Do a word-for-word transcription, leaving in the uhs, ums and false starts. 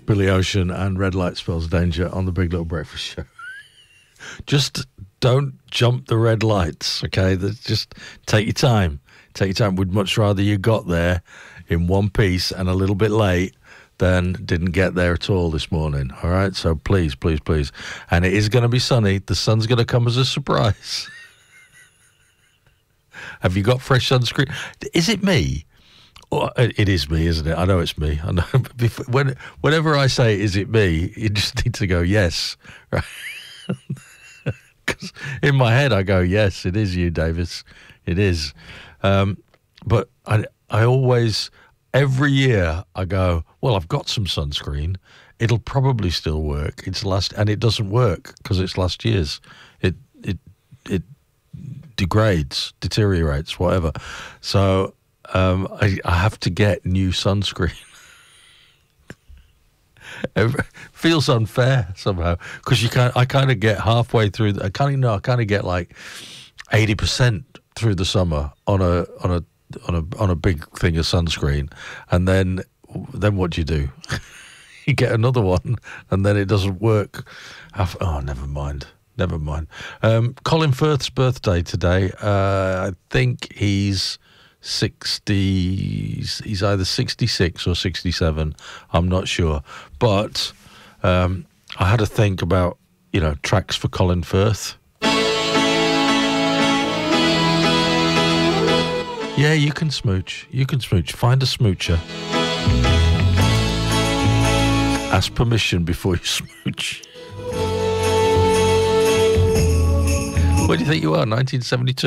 Billy Ocean and Red Light Spells Danger on the Big Little Breakfast Show. Just don't jump the red lights, okay? That's just take your time. Take your time. We'd much rather you got there in one piece and a little bit late than didn't get there at all this morning, all right? So please, please, please. And it is going to be sunny. The sun's going to come as a surprise. Have you got fresh sunscreen? Is it me? Oh, it is me, isn't it? I know it's me. I know. When, whenever I say, is it me, you just need to go, yes. Right? Because in my head, I go, yes, it is you, Davis. It is. Um, but I, I always, every year, I go, well, I've got some sunscreen. It'll probably still work. It's last, and it doesn't work because it's last year's. It, it, it degrades, deteriorates, whatever. So... Um, I, I have to get new sunscreen. It feels unfair somehow because you can I kind of get halfway through. The, I kind of know. I kind of get like eighty percent through the summer on a on a on a on a big thing of sunscreen, and then then what do you do? You get another one, and then it doesn't work. Oh, never mind. Never mind. Um, Colin Firth's birthday today. Uh, I think he's. sixty, he's either sixty-six or sixty-seven, I'm not sure. But um, I had to think about, you know, tracks for Colin Firth. Yeah, you can smooch. You can smooch. Find a smoocher. Ask permission before you smooch. What do you think you are, nineteen seventy-two?